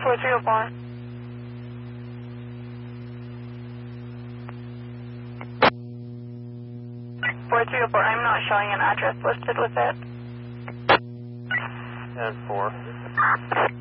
4304. 4304, I'm not showing an address listed with it. 10-4.